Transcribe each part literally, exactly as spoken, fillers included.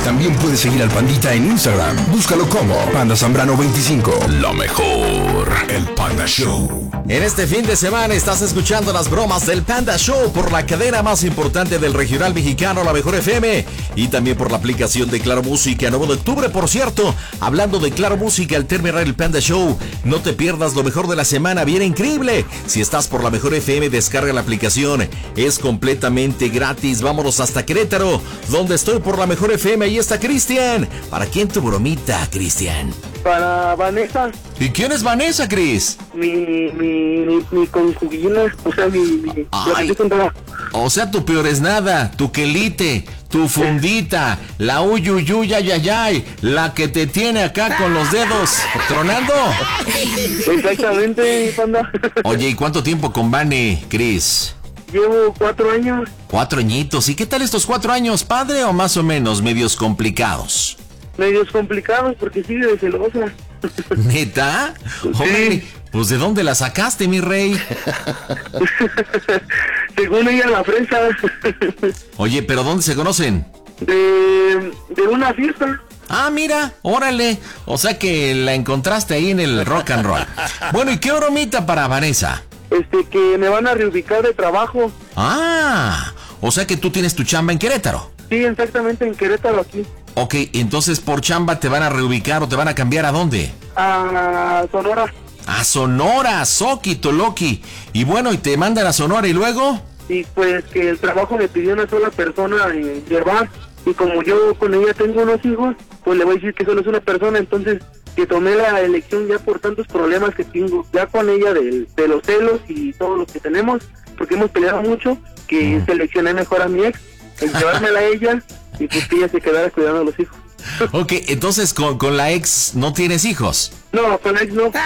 También puedes seguir al Pandita en Instagram. Búscalo como Panda Zambrano veinticinco. Lo mejor, el Panda Show. En este fin de semana estás escuchando las bromas del Panda Show por la cadena más importante del regional mexicano, La Mejor F M, y también por la aplicación de Claro Música. nueve de octubre, por cierto, hablando de Claro Música, al terminar el Panda Show, no te pierdas lo mejor de la semana, viene increíble. Si estás por La Mejor F M, descarga la aplicación, es completamente gratis. Vámonos hasta Querétaro, donde estoy por La Mejor F M. Ahí está Cristian. ¿Para quién tu bromita, Cristian? Para Vanessa. ¿Y quién es Vanessa, Cris? Mi, mi, mi, mi concubina, o sea, mi... mi Ay, o sea, tu peor es nada, tu quelite, tu fundita, la uyuyuy, ay, ay, ay, la que te tiene acá con los dedos tronando. Exactamente, Panda. Oye, ¿y cuánto tiempo con Vane, Cris? Llevo cuatro años. Cuatro añitos. ¿Y qué tal estos cuatro años, padre, o más o menos medios complicados? Medios complicados porque sigue de celosa. ¿Neta? Hombre, sí. Pues ¿de dónde la sacaste, mi rey? Según ella, la fresa. Oye, ¿pero dónde se conocen? De, de una fiesta. Ah, mira, órale. O sea que la encontraste ahí en el rock and roll. Bueno, ¿y qué bromita para Vanessa? Este, que me van a reubicar de trabajo. Ah, o sea que tú tienes tu chamba en Querétaro. Sí, exactamente, en Querétaro, aquí. Ok, entonces por chamba te van a reubicar o te van a cambiar ¿a dónde? A Sonora. A Sonora, Soki, Toloki. Y bueno, y te mandan a Sonora y luego... Y pues que el trabajo me pidió una sola persona en llevar. Y como yo con ella tengo unos hijos, pues le voy a decir que solo es una persona. Entonces, que tomé la elección ya por tantos problemas que tengo ya con ella de, de los celos y todos los que tenemos, porque hemos peleado mucho, que mm. seleccioné mejor a mi ex, en llevármela a ella y pues que ella se quedara cuidando a los hijos. Ok, entonces con, con la ex no tienes hijos. No, con la ex no.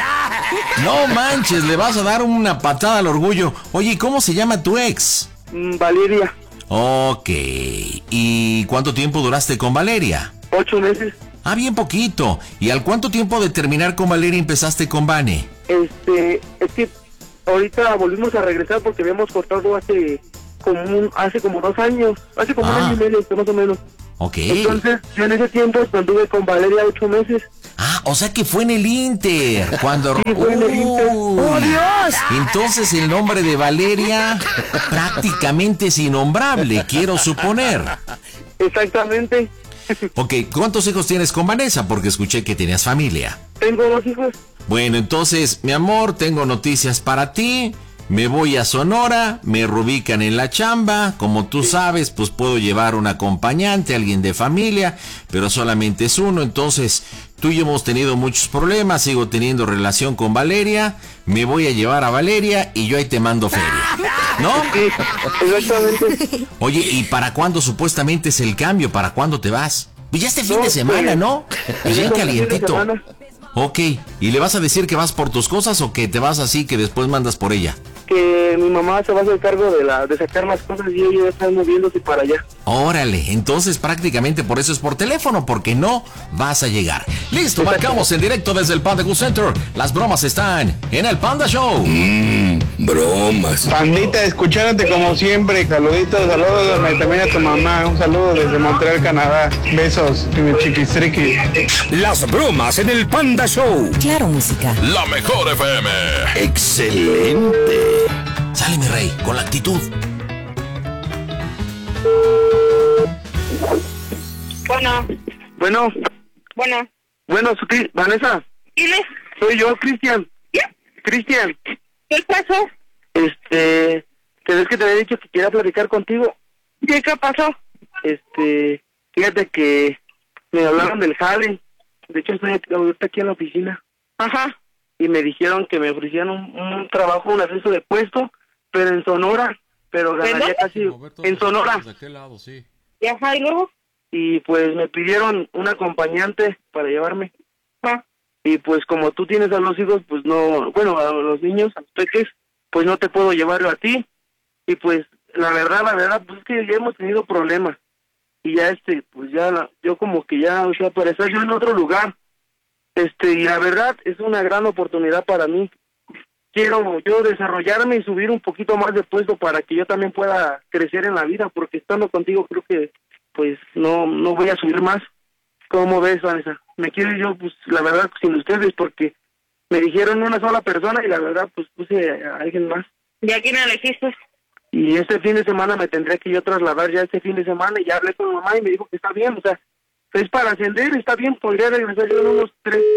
No manches, le vas a dar una patada al orgullo. Oye, ¿cómo se llama tu ex? Mm, Valeria. Ok, ¿y cuánto tiempo duraste con Valeria? Ocho meses. Ah, bien poquito. ¿Y al cuánto tiempo de terminar con Valeria empezaste con Vane? Este, es que ahorita volvimos a regresar porque habíamos cortado hace como un, hace como dos años, hace como ah. un año y medio, más o menos. Ok. Entonces, yo en ese tiempo anduve con Valeria ocho meses. Ah, o sea que fue en el Inter, cuando... Sí, fue en el Inter. ¡Oh, Dios! Entonces el nombre de Valeria prácticamente es innombrable, quiero suponer. Exactamente. Ok, ¿cuántos hijos tienes con Vanessa? Porque escuché que tenías familia. Tengo dos hijos. Bueno, entonces, mi amor, tengo noticias para ti. Me voy a Sonora, me reubican en la chamba. Como tú sabes, pues puedo llevar un acompañante, alguien de familia, pero solamente es uno. Entonces, tú y yo hemos tenido muchos problemas, sigo teniendo relación con Valeria. Me voy a llevar a Valeria y yo ahí te mando feria, ¿no? Sí, exactamente. Oye, ¿y para cuándo supuestamente es el cambio? ¿Para cuándo te vas? Pues ya este fin no, de semana, pues, ¿no? Pues bien calientito. Ok, ¿y le vas a decir que vas por tus cosas o que te vas así que después mandas por ella? Que mi mamá se va a hacer cargo de la de sacar las cosas y ella ya está moviéndose para allá. Órale, entonces prácticamente por eso es por teléfono, porque no vas a llegar. Listo, marcamos en directo desde el Panda Cool Center. Las bromas están en el Panda Show. Mmm, bromas. Pandita, escuchándote como siempre. Saluditos, saludos también a tu mamá. Un saludo desde Montreal, Canadá. Besos, mi chiquistriqui. Las bromas en el Panda Show. Claro Música. La Mejor F M. Excelente. Sale, mi rey, con la actitud. Bueno. Bueno. Bueno. Bueno, Vanessa. ¿Quién es? Soy yo, Cristian. ¿Qué? Cristian. ¿Qué pasó? Este, que ves que te había dicho que quería platicar contigo. ¿Qué, qué pasó? Este, fíjate que me hablaron del jale. De hecho, estoy ahorita aquí en la oficina. Ajá. Y me dijeron que me ofrecían un, un trabajo, un ascenso de puesto, pero en Sonora, pero ganaría casi en Sonora. De aquel lado, sí. ¿Y ajá, y luego? Y pues me pidieron un acompañante para llevarme. Ah. Y pues como tú tienes a los hijos, pues no, bueno, a los niños, a los peques, pues no te puedo llevarlo a ti. Y pues la verdad, la verdad, pues es que ya hemos tenido problemas. Y ya este, pues ya, la, yo como que ya, o sea, para estar yo en otro lugar. Este, y la verdad es una gran oportunidad para mí. Quiero yo desarrollarme y subir un poquito más de puesto para que yo también pueda crecer en la vida, porque estando contigo creo que pues no no voy a subir más. ¿Cómo ves, Vanessa? Me quiero ir yo, pues la verdad, sin ustedes, porque me dijeron una sola persona y la verdad, pues puse a alguien más. ¿Y a quién elegiste? Y este fin de semana me tendré que yo trasladar ya este fin de semana y ya hablé con mamá y me dijo que está bien, o sea, es para ascender, está bien, podría regresar yo en unos tres,